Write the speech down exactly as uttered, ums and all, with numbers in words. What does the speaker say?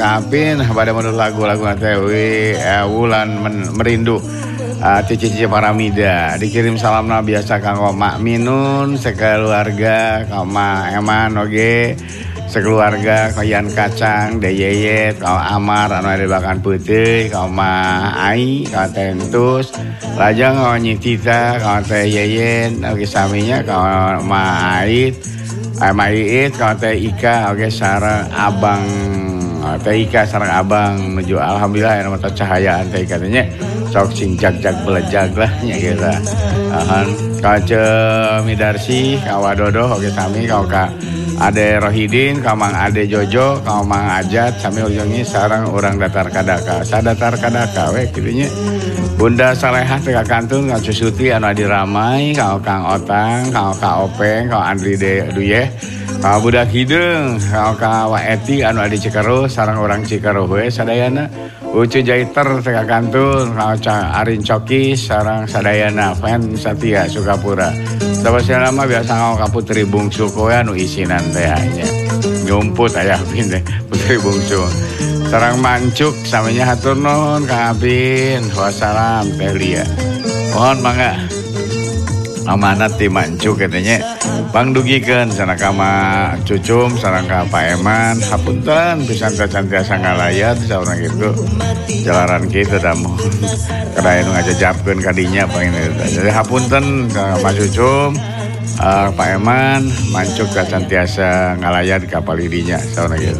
Kapin pada menurut lagu-lagu nanti uh, Wulan men- Merindu uh, Cici Paramida. Dikirim salamna biasa kanggo Mak Minun sekeluarga, kanggo Mak Eman oge sekeluarga, Yan Kacang, Deyeyet, kau Amar, anu ada bakan putih, kau Ma Ai, kau Tentus, lajang kau Nyitita, kau Teh Yeyen, oke saminya kau Ma Ait, Ma Ait, kau Teh Ika, oke sarang Abang, Teh Ika sarang Abang menuju alhamdulillah yang mata cahayaan Teh Ika tanya, sok sing jag-jag belejag lah nya gitu. Ahan, kau Midarsi, kau Wadodo, oke sami kau Kak Ade Rohidin, kamang Ade Jojo, kamang Ajat, sambil ujungnya sarang orang datar kadaka, sadatar kadaka, weh gitunya. Bunda Salehah teka kantun, kau Cusuti, anu Adi Ramai, kau Kang Otang, kau Kak Openg, kau Andri De Duyeh, kau Budak Hidung, kau Kak Waeti, anu Adi Cikeruh, sarang orang Cikeruh, weh sadayana. Ucu Jaiter teka kantun, kau Arin Coki, sarang sadayana, fan Satya Sukapura. Sabasya lama biasa kau Kak Putri Bungsu kowe anu isinan teh nya. Nyumput aya Apin teh Putri Bungsu. Sarang Mancuk samanya hatur nuhun Kang Apin. Wassalam Teh Lia. Mohon mangga amanat di Mancuk katanya. Bang dugikeun sana ka Ma Cucum sareng ka Pak Eman hapunten pisan cantiasa ngalayat saurang kitu. Jalaran kitu da mohon kada anu ngajajabkeun ka dinya pangineu. Jadi hapunten ka Ma Cucum, uh, Pak Eman, Mancuk ka cantiasa ngalayat ka palidinya saurang kitu.